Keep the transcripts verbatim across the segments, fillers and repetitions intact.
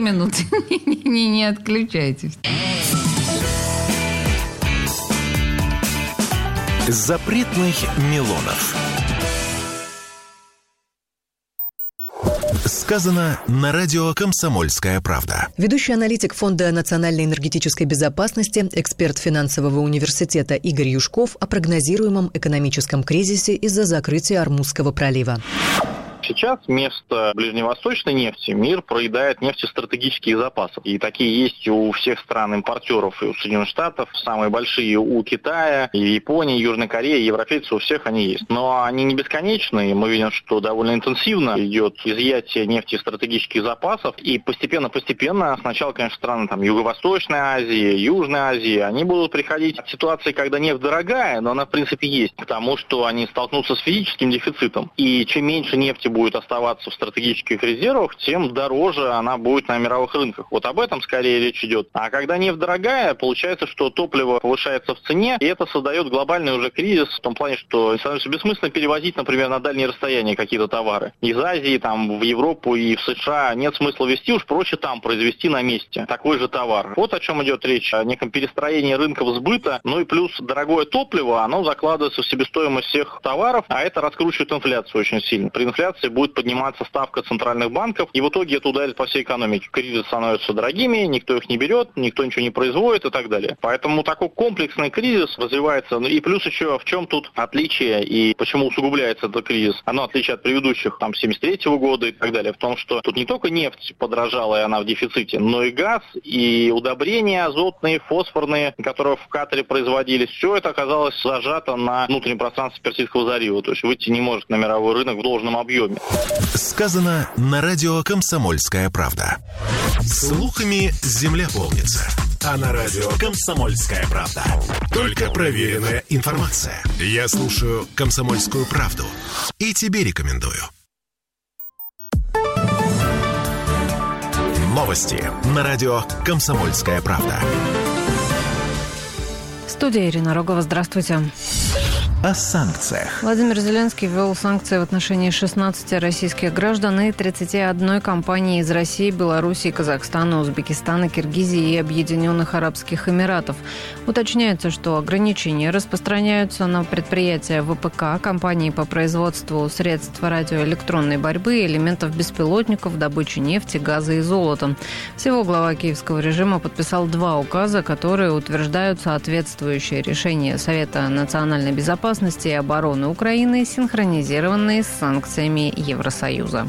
минуты. Не, не отключайтесь. Запретных Милонов. Сказано на радио «Комсомольская правда». Ведущий аналитик Фонда национальной энергетической безопасности, эксперт финансового университета Игорь Юшков о прогнозируемом экономическом кризисе из-за закрытия Ормузского пролива. Сейчас вместо ближневосточной нефти мир проедает нефтестратегические запасы. И такие есть у всех стран-импортеров, и у Соединенных Штатов, самые большие у Китая, и Японии, Южной Кореи, европейцев, у всех они есть. Но они не бесконечны, и мы видим, что довольно интенсивно идет изъятие нефтестратегических запасов. И постепенно-постепенно, сначала, конечно, страны там, Юго-Восточной Азии, Южной Азии, они будут приходить к ситуации, когда нефть дорогая, но она, в принципе, есть, потому что они столкнутся с физическим дефицитом. И чем меньше нефти будет оставаться в стратегических резервах, тем дороже она будет на мировых рынках. Вот об этом скорее речь идет. А когда нефть дорогая, получается, что топливо повышается в цене, и это создает глобальный уже кризис в том плане, что становится бессмысленно перевозить, например, на дальние расстояния какие-то товары. Из Азии там, в Европу и в США нет смысла везти, уж проще там произвести на месте такой же товар. Вот о чем идет речь, о неком перестроении рынков сбыта. Ну и плюс дорогое топливо, оно закладывается в себестоимость всех товаров, а это раскручивает инфляцию очень сильно. При инфляции будет подниматься ставка центральных банков, и в итоге это ударит по всей экономике. Кредиты становятся дорогими, никто их не берет, никто ничего не производит и так далее. Поэтому такой комплексный кризис развивается. И плюс еще в чем тут отличие и почему усугубляется этот кризис? Оно отличие от предыдущих, там, семьдесят третьего года и так далее, в том, что тут не только нефть подорожала, и она в дефиците, но и газ, и удобрения азотные, фосфорные, которые в Катаре производились. Все это оказалось зажато на внутреннем пространстве Персидского залива. То есть выйти не может на мировой рынок в должном объеме. Сказано на радио «Комсомольская правда». Слухами земля полнится. А на радио «Комсомольская правда» только проверенная информация. Я слушаю «Комсомольскую правду» и тебе рекомендую. Новости на радио «Комсомольская правда». Студия Ирина Рогова. Здравствуйте. О санкциях. Владимир Зеленский ввел санкции в отношении шестнадцати российских граждан и тридцати одной компании из России, Белоруссии, Казахстана, Узбекистана, Киргизии и Объединенных Арабских Эмиратов. Уточняется, что ограничения распространяются на предприятия ВПК, компании по производству средств радиоэлектронной борьбы, элементов беспилотников, добычи нефти, газа и золота. Всего глава киевского режима подписал два указа, которые утверждают соответствующие решения Совета национальной безопасности и обороны Украины, синхронизированные с санкциями Евросоюза.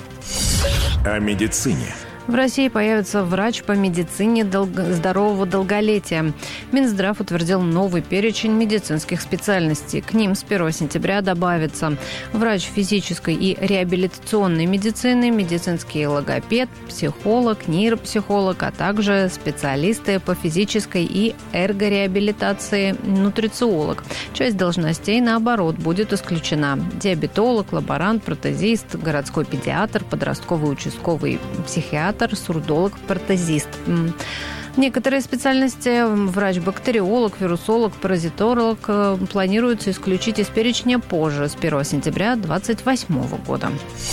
О медицине. В России появится врач по медицине долго... здорового долголетия. Минздрав утвердил новый перечень медицинских специальностей. К ним с первого сентября добавится врач физической и реабилитационной медицины, медицинский логопед, психолог, нейропсихолог, а также специалисты по физической и эргореабилитации, нутрициолог. Часть должностей, наоборот, будет исключена. Диабетолог, лаборант, протезист, городской педиатр, подростковый участковый психиатр, сурдолог, протезист. Некоторые специальности врач-бактериолог, вирусолог, паразитолог планируется исключить из перечня позже, с первого сентября две тысячи двадцать восьмого года.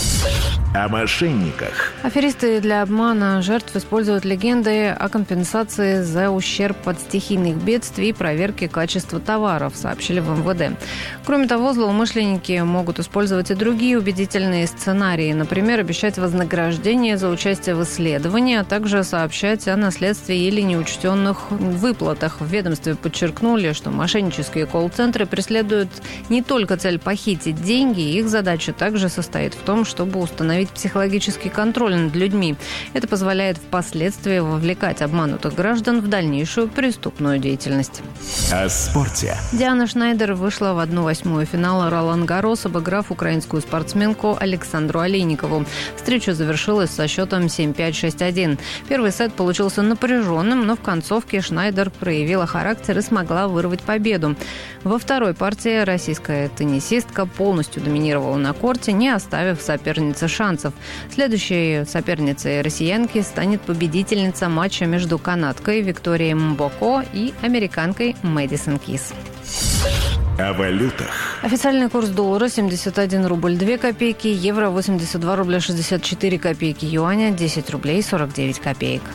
О мошенниках. Аферисты для обмана жертв используют легенды о компенсации за ущерб от стихийных бедствий и проверке качества товаров, сообщили в эм вэ дэ. Кроме того, злоумышленники могут использовать и другие убедительные сценарии. Например, обещать вознаграждение за участие в исследовании, а также сообщать о наследстве или неучтенных выплатах. В ведомстве подчеркнули, что мошеннические колл-центры преследуют не только цель похитить деньги, их задача также состоит в том, чтобы установить психологический контроль над людьми. Это позволяет впоследствии вовлекать обманутых граждан в дальнейшую преступную деятельность. О спорте. Диана Шнайдер вышла в одну восьмую финала Ролан-Гаррос, обыграв украинскую спортсменку Александру Олейникову. Встреча завершилась со счетом семь пять шесть один. Первый сет получился напряженным, но в концовке Шнайдер проявила характер и смогла вырвать победу. Во второй партии российская теннисистка полностью доминировала на корте, не оставив сопернице шансов. Следующей соперницей россиянки станет победительница матча между канадкой Викторией Мбоко и американкой Мэдисон Кис. О валютах. Официальный курс доллара семьдесят один рубль две копейки, евро восемьдесят два рубля шестьдесят четыре копейки, юаня десять рублей сорок девять копеек.